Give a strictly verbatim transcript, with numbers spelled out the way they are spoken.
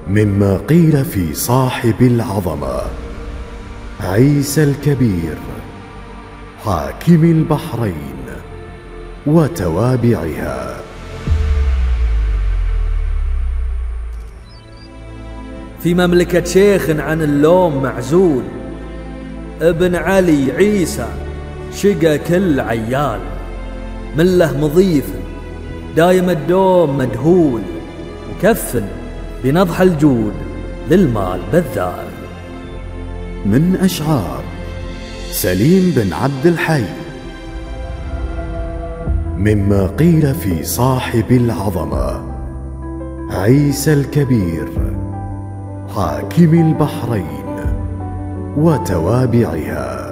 مما قيل في صاحب العظمة عيسى الكبير حاكم البحرين وتوابعها. في مملكة شيخ عن اللوم معزول، ابن علي عيسى شقى كل عيال، من له مضيف دايم الدوم مدهول، مكفل بنضح الجود للمال بذال. من أشعار سليم بن عبد الحي. مما قيل في صاحب العظمة عيسى الكبير حاكم البحرين وتوابعها.